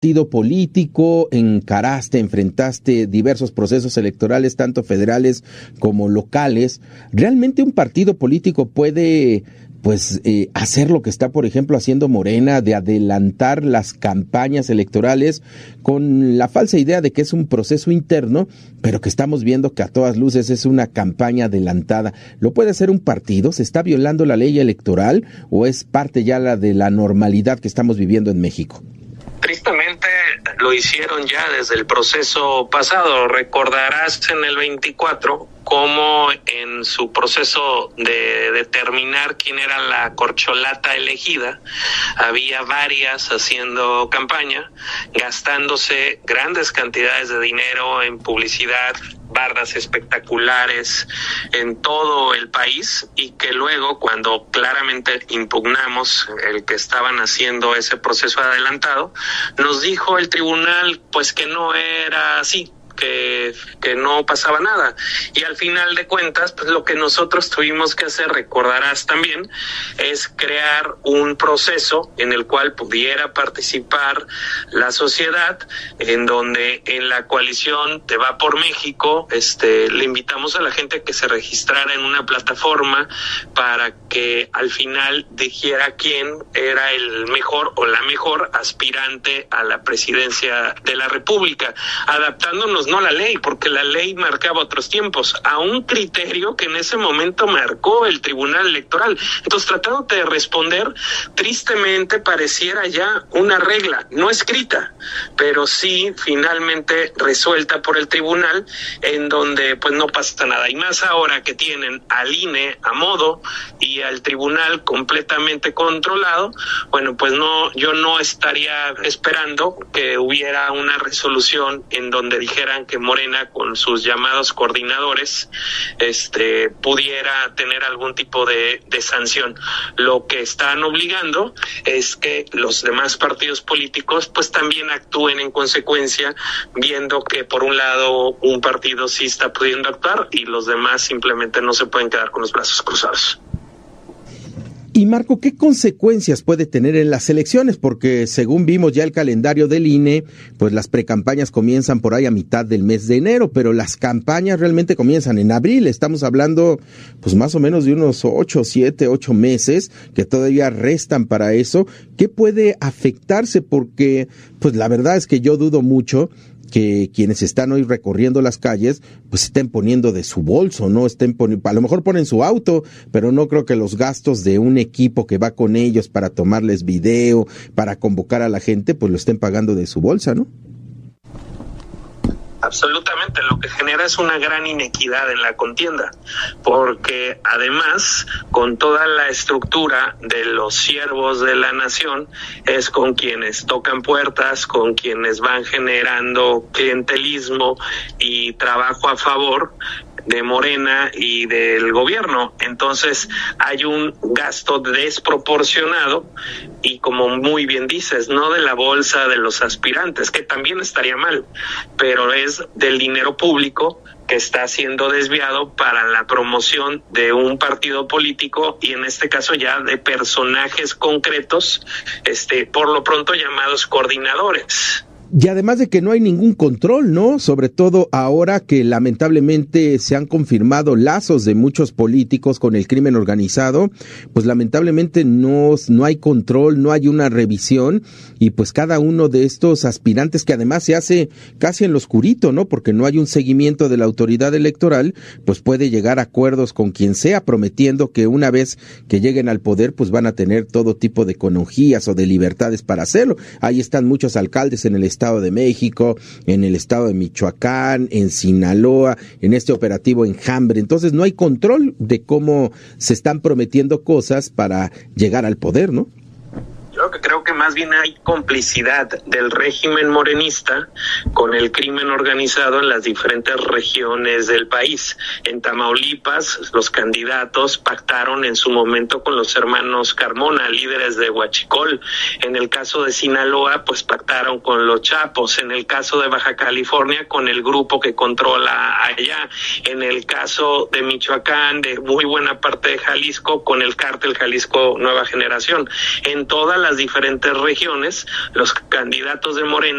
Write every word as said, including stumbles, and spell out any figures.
partido político, encaraste, enfrentaste diversos procesos electorales, tanto federales como locales. ¿Realmente un partido político puede pues eh, hacer lo que está, por ejemplo, haciendo Morena, de adelantar las campañas electorales con la falsa idea de que es un proceso interno, pero que estamos viendo que a todas luces es una campaña adelantada? ¿Lo puede hacer un partido? ¿Se está violando la ley electoral o es parte ya la de la normalidad que estamos viviendo en México? Tristemente lo hicieron ya desde el proceso pasado. Recordarás en el veinticuatro cómo en su proceso de determinar quién era la corcholata elegida, había varias haciendo campaña, gastándose grandes cantidades de dinero en publicidad, bardas espectaculares en todo el país, y que luego, cuando claramente impugnamos el que estaban haciendo ese proceso adelantado, nos dijo el tribunal pues que no era así, que, que no pasaba nada. Y al final de cuentas, pues lo que nosotros tuvimos que hacer, recordarás también, es crear un proceso en el cual pudiera participar la sociedad, en donde en la coalición de Va por México, este, le invitamos a la gente que se registrara en una plataforma para que al final dijera quién era el mejor o la mejor aspirante a la presidencia de la República, adaptándonos no a la ley, porque la ley marcaba otros tiempos, a un criterio que en ese momento marcó el Tribunal Electoral. Entonces, tratando de responder, tristemente pareciera ya una regla, no escrita, pero sí finalmente resuelta por el tribunal, en donde pues no pasa nada. Y más ahora que tienen al I N E a modo y al tribunal completamente controlado, bueno, pues no, yo no estaría esperando que hubiera una resolución en donde dijeran que Morena, con sus llamados coordinadores, este, pudiera tener algún tipo de, de sanción. Lo que están obligando es que los demás partidos políticos pues también actúen en consecuencia, viendo que por un lado un partido sí está pudiendo actuar y los demás simplemente no se pueden quedar con los brazos cruzados. Y Marco, ¿qué consecuencias puede tener en las elecciones? Porque según vimos ya el calendario del I N E, pues las precampañas comienzan por ahí a mitad del mes de enero, pero las campañas realmente comienzan en abril. Estamos hablando pues más o menos de unos ocho, siete, ocho meses que todavía restan para eso. ¿Qué puede afectarse? Porque pues la verdad es que yo dudo mucho que quienes están hoy recorriendo las calles pues estén poniendo de su bolso, no estén poniendo, a lo mejor ponen su auto, pero no creo que los gastos de un equipo que va con ellos para tomarles video, para convocar a la gente, pues lo estén pagando de su bolsa, ¿no? Absolutamente, lo que genera es una gran inequidad en la contienda, porque además, con toda la estructura de los siervos de la nación, es con quienes tocan puertas, con quienes van generando clientelismo y trabajo a favor de Morena y del gobierno. Entonces hay un gasto desproporcionado y, como muy bien dices, no de la bolsa de los aspirantes, que también estaría mal, pero es del dinero público que está siendo desviado para la promoción de un partido político, y en este caso ya de personajes concretos, este, por lo pronto llamados coordinadores. Y además de que no hay ningún control, ¿no? Sobre todo ahora que lamentablemente se han confirmado lazos de muchos políticos con el crimen organizado, pues lamentablemente no, no hay control, no hay una revisión, y pues cada uno de estos aspirantes, que además se hace casi en lo oscurito, ¿no? Porque no hay un seguimiento de la autoridad electoral, pues puede llegar a acuerdos con quien sea, prometiendo que una vez que lleguen al poder, pues van a tener todo tipo de canonjías o de libertades para hacerlo. Ahí están muchos alcaldes en el estado Estado de México, en el estado de Michoacán, en Sinaloa, en este operativo Enjambre. Entonces no hay control de cómo se están prometiendo cosas para llegar al poder, ¿no? Yo que creo que más bien hay complicidad del régimen morenista con el crimen organizado en las diferentes regiones del país. En Tamaulipas, los candidatos pactaron en su momento con los hermanos Carmona, líderes de Huachicol. En el caso de Sinaloa, pues pactaron con los Chapos. En el caso de Baja California, con el grupo que controla allá. En el caso de Michoacán, de muy buena parte de Jalisco, con el cártel Jalisco Nueva Generación. En todas las diferentes regiones, los candidatos de Morena